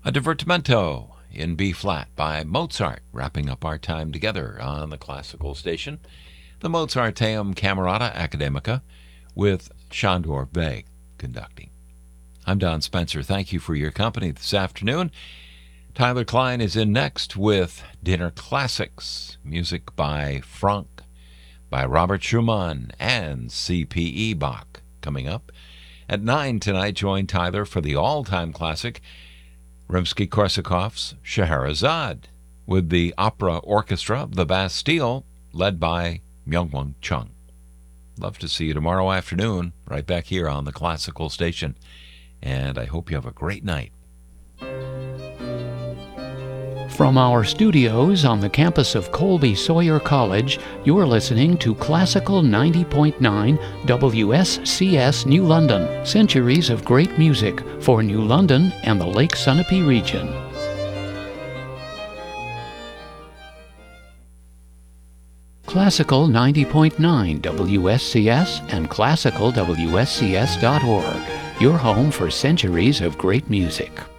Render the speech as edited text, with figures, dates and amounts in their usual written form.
A divertimento in B-flat by Mozart, wrapping up our time together on the classical station. The Mozarteum Camerata Academica with Sándor Vég conducting. I'm Don Spencer. Thank you for your company this afternoon. Tyler Klein is in next with Dinner Classics, music by Franck, by Robert Schumann, and C.P.E. Bach. Coming up at 9 tonight, join Tyler for the all-time classic, Rimsky-Korsakov's Scheherazade, with the opera orchestra of the Bastille, led by Myung-Whun Chung. Love to see you tomorrow afternoon, right back here on the classical station. And I hope you have a great night. From our studios on the campus of Colby Sawyer College, you're listening to Classical 90.9 WSCS New London. Centuries of great music for New London and the Lake Sunapee region. Classical 90.9 WSCS and classicalwscs.org. Your home for centuries of great music.